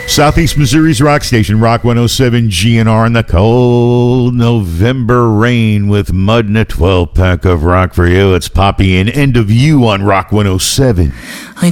Southeast Missouri's rock station, Rock 107 GNR, in the cold November rain with Mud and a 12-pack of rock for you. It's Poppy and End of You on Rock 107. I